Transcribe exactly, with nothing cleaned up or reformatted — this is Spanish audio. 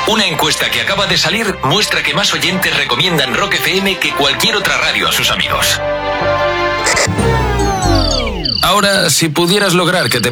Una encuesta que acaba de salir muestra que más oyentes recomiendan Rock F M que cualquier otra radio a sus amigos. Ahora, si pudieras lograr que te